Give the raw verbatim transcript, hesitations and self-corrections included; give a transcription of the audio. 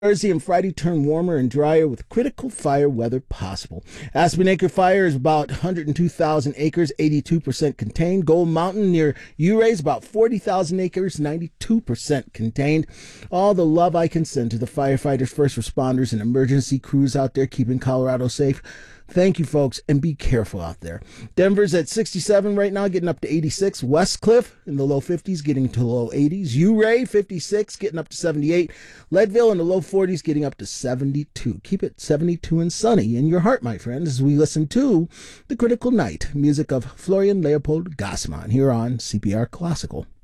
Thursday and Friday turn warmer and drier with critical fire weather possible. Aspen Acre Fire is about one hundred two thousand acres, eighty-two percent contained. Gold Mountain near Ouray is about forty thousand acres, ninety-two percent contained. All the love I can send to the firefighters, first responders, and emergency crews out there keeping Colorado safe. Thank you, folks, and be careful out there. Denver's at sixty-seven right now, getting up to eighty-six. Westcliff in the low fifties, getting to low eighties. Ouray, fifty-six, getting up to seventy-eight. Leadville in the low forties, getting up to seventy-two. Keep it seventy-two and sunny in your heart, my friends, as we listen to The Critical Night, music of Florian Leopold Gassmann here on C P R Classical.